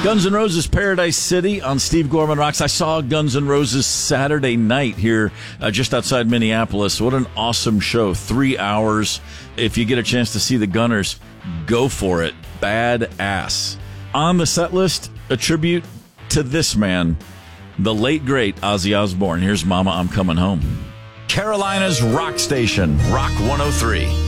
Guns N' Roses Paradise City on Steve Gorman Rocks. I saw Guns N' Roses Saturday night here just outside Minneapolis. What an awesome show. 3 hours. If you get a chance to see the Gunners, go for it. Badass. On the set list, a tribute to this man, the late, great Ozzy Osbourne. Here's Mama, I'm Coming Home. Carolina's Rock Station, Rock 103.